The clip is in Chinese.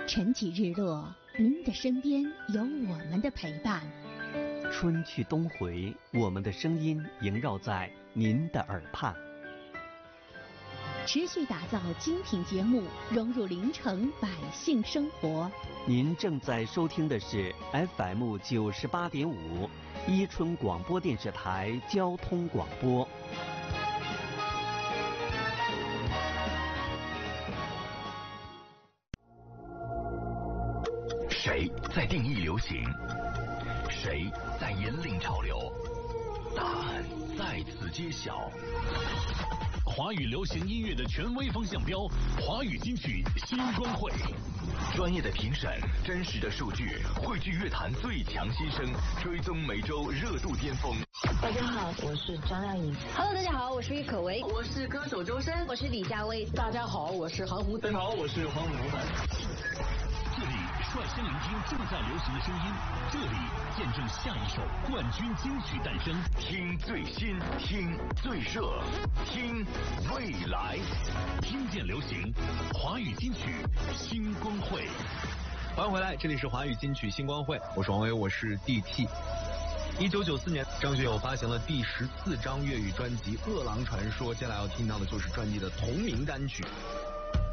晨起日落，您的身边有我们的陪伴。 春去冬回，我们的声音萦绕在您的耳畔。 持续打造精品节目，融入临城百姓生活。 您正在收听的是 FM 98.5伊春广播电视台交通广播。 谁在定义流行？谁在引领潮流？答案在此揭晓。华语流行音乐的权威风向标，华语金曲新光会，专业的评审，真实的数据，汇聚乐坛最强新声，追踪每周热度巅峰。 大家好，我是张靓颖。 Hello， 大家好，我是郁可唯， 我是歌手周深， 我是李佳薇。 大家好，我是韩红。 大家好，我是黄伟文。 这里率先聆听正在流行的声音，这里见证下一首冠军金曲诞生。听最新，听最热，听未来，听见流行，华语金曲星光会。 欢迎回来，这里是华语金曲星光会，我是王维，我是 DT。1994年，张学友发行了第14张粤语专辑《饿狼传说》，接下来要听到的就是专辑的同名单曲。